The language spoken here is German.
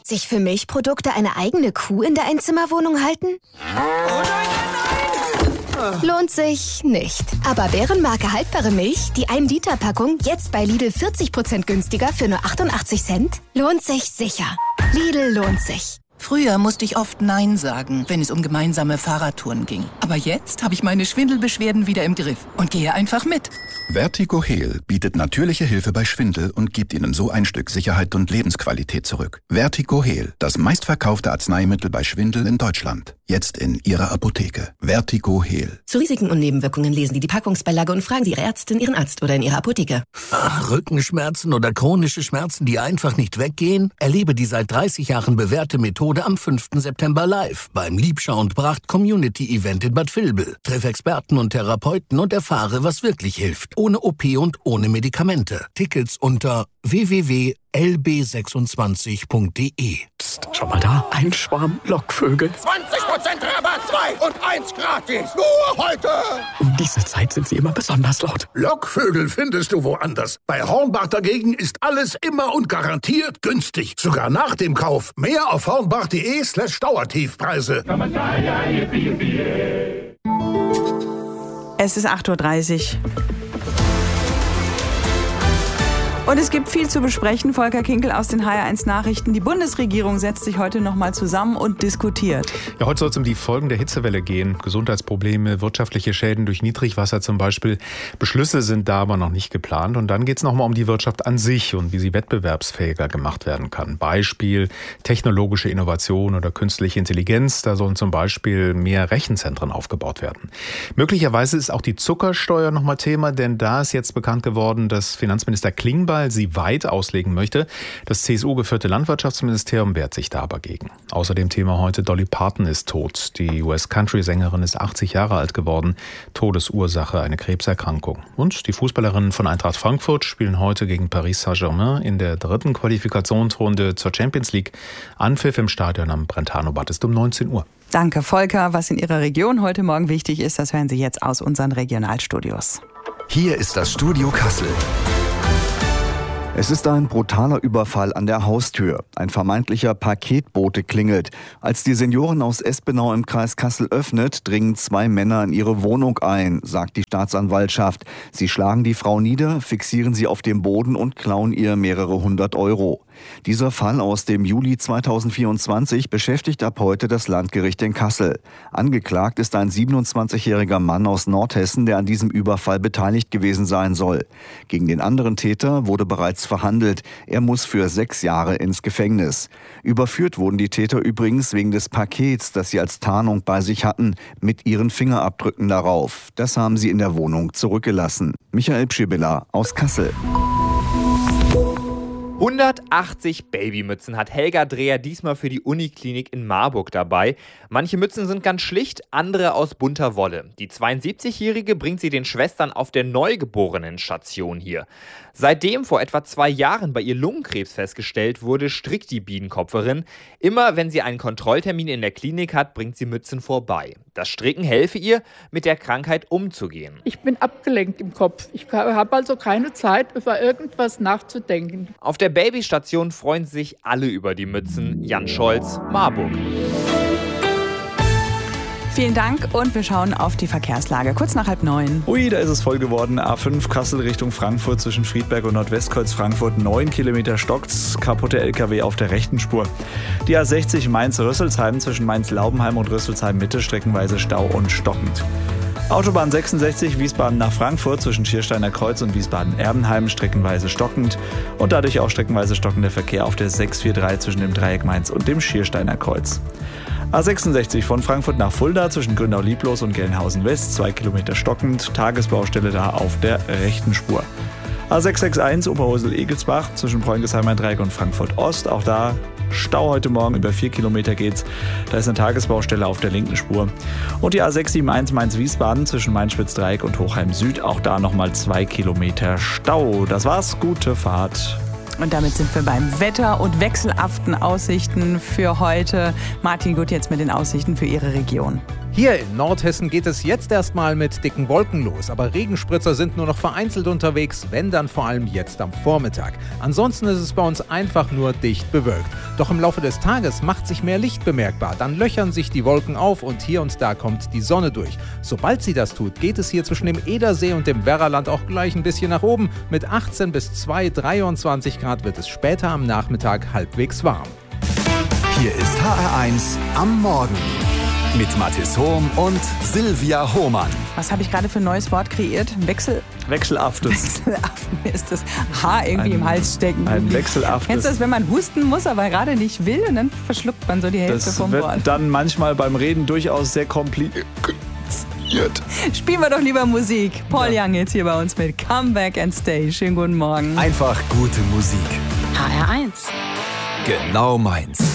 sich für Milchprodukte eine eigene Kuh in der Einzimmerwohnung halten? Oh nein! Lohnt sich nicht. Aber Bärenmarke haltbare Milch, die 1-Liter-Packung, jetzt bei Lidl 40% günstiger für nur 88 Cent? Lohnt sich sicher. Lidl lohnt sich. Früher musste ich oft Nein sagen, wenn es um gemeinsame Fahrradtouren ging. Aber jetzt habe ich meine Schwindelbeschwerden wieder im Griff und gehe einfach mit. Vertigo Heal bietet natürliche Hilfe bei Schwindel und gibt Ihnen so ein Stück Sicherheit und Lebensqualität zurück. Vertigo Heal, das meistverkaufte Arzneimittel bei Schwindel in Deutschland. Jetzt in Ihrer Apotheke. Vertigo Heal. Zu Risiken und Nebenwirkungen lesen Sie die Packungsbeilage und fragen Sie Ihre Ärztin, Ihren Arzt oder in Ihrer Apotheke. Rückenschmerzen oder chronische Schmerzen, die einfach nicht weggehen? Erlebe die seit 30 Jahren bewährte Methode am 5. September live beim Liebschau und Bracht Community Event in Bad Vilbel. Treff Experten und Therapeuten und erfahre, was wirklich hilft. Ohne OP und ohne Medikamente. Tickets unter www.lb26.de. Psst, schau mal da. Ein Schwarm Lockvögel. 20% Rabatt, 2 und 1 gratis. Nur heute. Um diese Zeit sind sie immer besonders laut. Lockvögel findest du woanders. Bei Hornbach dagegen ist alles immer und garantiert günstig. Sogar nach dem Kauf. Mehr auf hornbach.de/Dauertiefpreise. Es ist 8:30 Uhr. Und es gibt viel zu besprechen. Volker Kinkel aus den HR1 Nachrichten. Die Bundesregierung setzt sich heute nochmal zusammen und diskutiert. Ja, heute soll es um die Folgen der Hitzewelle gehen. Gesundheitsprobleme, wirtschaftliche Schäden durch Niedrigwasser zum Beispiel. Beschlüsse sind da aber noch nicht geplant. Und dann geht es nochmal um die Wirtschaft an sich und wie sie wettbewerbsfähiger gemacht werden kann. Beispiel technologische Innovation oder künstliche Intelligenz. Da sollen zum Beispiel mehr Rechenzentren aufgebaut werden. Möglicherweise ist auch die Zuckersteuer nochmal Thema, denn da ist jetzt bekannt geworden, dass Finanzminister Klingbeil sie weit auslegen möchte. Das CSU-geführte Landwirtschaftsministerium wehrt sich da aber gegen. Außerdem Thema heute: Dolly Parton ist tot. Die US-Country-Sängerin ist 80 Jahre alt geworden. Todesursache eine Krebserkrankung. Und die Fußballerinnen von Eintracht Frankfurt spielen heute gegen Paris Saint-Germain in der 3. Qualifikationsrunde zur Champions League. Anpfiff im Stadion am Brentano-Bad ist um 19 Uhr. Danke, Volker. Was in Ihrer Region heute Morgen wichtig ist, das hören Sie jetzt aus unseren Regionalstudios. Hier ist das Studio Kassel. Es ist ein brutaler Überfall an der Haustür. Ein vermeintlicher Paketbote klingelt. Als die Senioren aus Espenau im Kreis Kassel öffnet, dringen 2 Männer in ihre Wohnung ein, sagt die Staatsanwaltschaft. Sie schlagen die Frau nieder, fixieren sie auf dem Boden und klauen ihr mehrere 100 Euro. Dieser Fall aus dem Juli 2024 beschäftigt ab heute das Landgericht in Kassel. Angeklagt ist ein 27-jähriger Mann aus Nordhessen, der an diesem Überfall beteiligt gewesen sein soll. Gegen den anderen Täter wurde bereits verhandelt. Er muss für 6 Jahre ins Gefängnis. Überführt wurden die Täter übrigens wegen des Pakets, das sie als Tarnung bei sich hatten, mit ihren Fingerabdrücken darauf. Das haben sie in der Wohnung zurückgelassen. Michael Pschibilla aus Kassel. 180 Babymützen hat Helga Dreher diesmal für die Uniklinik in Marburg dabei. Manche Mützen sind ganz schlicht, andere aus bunter Wolle. Die 72-Jährige bringt sie den Schwestern auf der Neugeborenen-Station hier. Seitdem vor etwa 2 Jahren bei ihr Lungenkrebs festgestellt wurde, strickt die Bienenkopferin. Immer wenn sie einen Kontrolltermin in der Klinik hat, bringt sie Mützen vorbei. Das Stricken helfe ihr, mit der Krankheit umzugehen. Ich bin abgelenkt im Kopf. Ich habe also keine Zeit, über irgendwas nachzudenken. Auf der Babystation freuen sich alle über die Mützen. Jan Scholz, Marburg. Vielen Dank und wir schauen auf die Verkehrslage. Kurz nach 8:30. Ui, da ist es voll geworden. A5 Kassel Richtung Frankfurt zwischen Friedberg und Nordwestkreuz Frankfurt. 9 Kilometer stockt's. Kaputte LKW auf der rechten Spur. Die A60 Mainz-Rüsselsheim zwischen Mainz-Laubenheim und Rüsselsheim-Mitte streckenweise Stau und stockend. Autobahn 66 Wiesbaden nach Frankfurt zwischen Schiersteiner Kreuz und Wiesbaden-Erbenheim streckenweise stockend und dadurch auch streckenweise stockender Verkehr auf der 643 zwischen dem Dreieck Mainz und dem Schiersteiner Kreuz. A66 von Frankfurt nach Fulda zwischen Grünau-Lieblos und Gelnhausen West, 2 Kilometer stockend, Tagesbaustelle da auf der rechten Spur. A661 Oberhosel-Egelsbach zwischen Preungesheimer Dreieck und Frankfurt Ost, auch da Stau heute Morgen, über 4 Kilometer geht's. Da ist eine Tagesbaustelle auf der linken Spur. Und die A671 Mainz-Wiesbaden zwischen Mainz-Spitz-Dreieck und Hochheim Süd, auch da nochmal 2 Kilometer Stau. Das war's, gute Fahrt. Und damit sind wir beim Wetter und wechselhaften Aussichten für heute. Martin Gut jetzt mit den Aussichten für Ihre Region. Hier in Nordhessen geht es jetzt erstmal mit dicken Wolken los, aber Regenspritzer sind nur noch vereinzelt unterwegs, wenn dann vor allem jetzt am Vormittag. Ansonsten ist es bei uns einfach nur dicht bewölkt. Doch im Laufe des Tages macht sich mehr Licht bemerkbar. Dann löchern sich die Wolken auf und hier und da kommt die Sonne durch. Sobald sie das tut, geht es hier zwischen dem Edersee und dem Werraland auch gleich ein bisschen nach oben. Mit 18 bis 23 Grad wird es später am Nachmittag halbwegs warm. Hier ist HR1 am Morgen mit Mathis Hohm und Silvia Hohmann. Was habe ich gerade für ein neues Wort kreiert? Wechselaftes. Wechselaften ist das Haar irgendwie im Hals stecken. Ein Wechselaftes. Kennst du das, wenn man husten muss, aber gerade nicht will und dann verschluckt man so die Hälfte vom Wort? Das wird dann manchmal beim Reden durchaus sehr kompliziert. Spielen wir doch lieber Musik. Paul Young jetzt hier bei uns mit Come Back and Stay. Schönen guten Morgen. Einfach gute Musik. HR1. Genau meins.